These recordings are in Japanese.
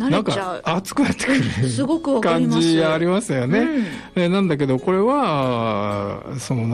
なんか熱くなってくるすごくわかります感じありますよね。なんだけどこれは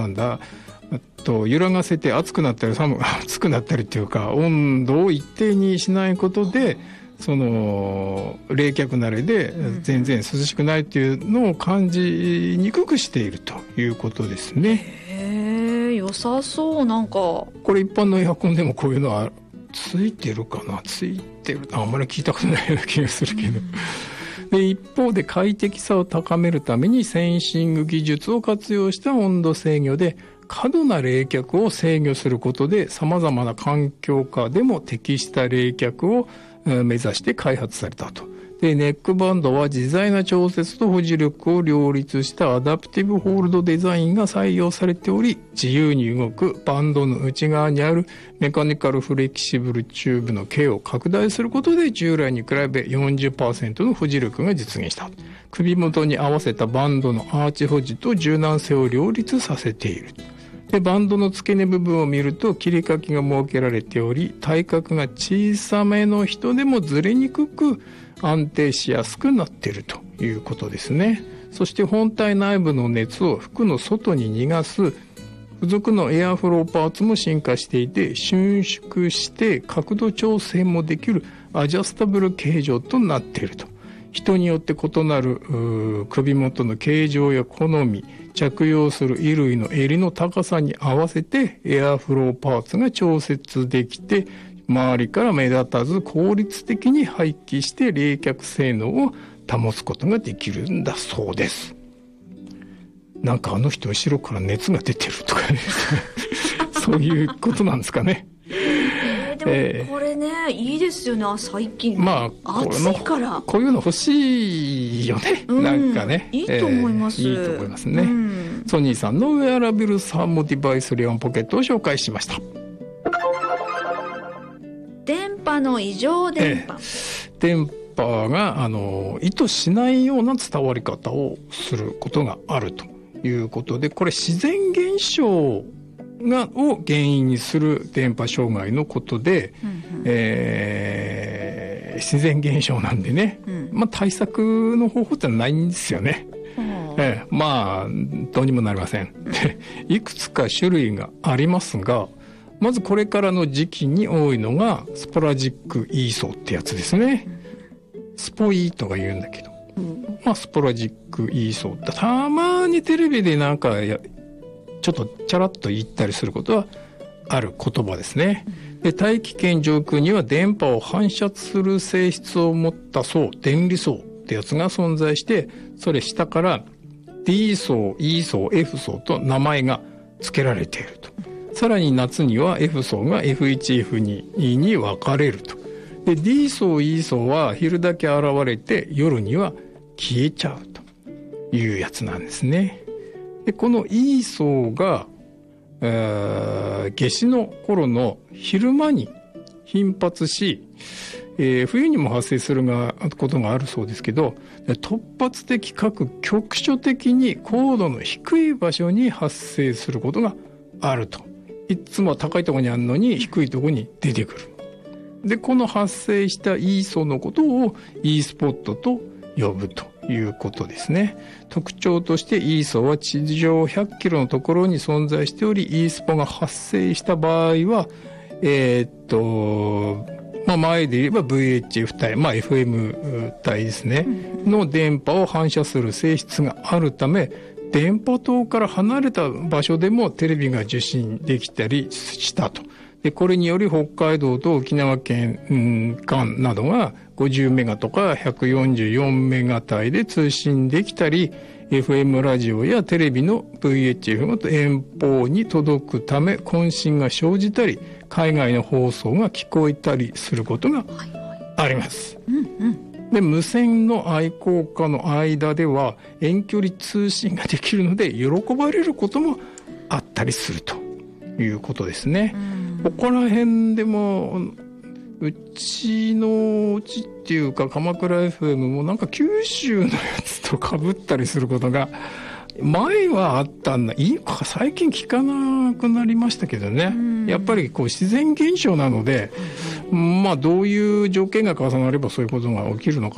揺らがせて熱くなったり熱くなったりっていうか温度を一定にしないことで冷却慣れで全然涼しくないっていうのを感じにくくしているということですね。 へえ、良さそう。なんかこれ一般のエアコンでもこういうのはついてるかな、ついてるあんまり聞いたことないような気がするけど、で一方で快適さを高めるためにセンシング技術を活用した温度制御で過度な冷却を制御することで様々な環境下でも適した冷却を目指して開発されたと。でネックバンドは自在な調節と保持力を両立したアダプティブホールドデザインが採用されており、自由に動くバンドの内側にあるメカニカルフレキシブルチューブの径を拡大することで従来に比べ 40% の保持力が実現した。首元に合わせたバンドのアーチ保持と柔軟性を両立させている。でバンドの付け根部分を見ると切り欠きが設けられており、体格が小さめの人でもずれにくく安定しやすくなっているということですね。そして本体内部の熱を服の外に逃がす付属のエアフローパーツも進化していて、伸縮して角度調整もできるアジャスタブル形状となっていると。人によって異なる首元の形状や好み、着用する衣類の襟の高さに合わせてエアフローパーツが調節できて、周りから目立たず効率的に排気して冷却性能を保つことができるんだそうです。なんかあの人後ろから熱が出てるとかねそういうことなんですかね。 でもこれね、いいですよね。最近暑いからこういうの欲しいよね、なんかねいいと思います、 いいと思いますね、ソニーさんのウェアラビルサーモデバイスレオンポケットを紹介しました。 電波の異常電波、 電波が意図しないような伝わり方をすることがあるということで、これ自然現象を原因にする電波障害のことで、自然現象なんでね、対策の方法ってないんですよね。どうにもなりませんいくつか種類がありますが、まずこれからの時期に多いのがスポラジックイーソーってやつですね。スポイーとか言うんだけど、スポラジックイーソーってたまにテレビでなんかちょっとチャラッと言ったりすることはある言葉ですね。で大気圏上空には電波を反射する性質を持った層、電離層ってやつが存在して、それ下から D 層、E 層、F 層と名前が付けられていると。さらに夏には F 層が F1、F2 に分かれると。で D 層、E 層は昼だけ現れて夜には消えちゃうというやつなんですね。でこの E 層が、夏至の頃の昼間に頻発し、冬にも発生することがあるそうですけど、突発的かく局所的に高度の低い場所に発生することがあると。いつもは高いところにあるのに低いところに出てくる。でこの発生した E 層のことを E スポットと呼ぶということですね。特徴として E 層は地上100キロのところに存在しており、 E スポが発生した場合は前で言えば VHF 帯、FM 帯ですね、の電波を反射する性質があるため、電波塔から離れた場所でもテレビが受信できたりしたと。でこれにより北海道と沖縄県間などが50メガとか144メガ帯で通信できたり、 FM ラジオやテレビの VHF が遠方に届くため混信が生じたり、海外の放送が聞こえたりすることがあります。で無線の愛好家の間では遠距離通信ができるので喜ばれることもあったりするということですね。ここら辺でもうちっていうか鎌倉 FM もなんか九州のやつと被ったりすることが前はあったんだ。最近聞かなくなりましたけどね。やっぱり自然現象なので、どういう条件が重なればそういうことが起きるのか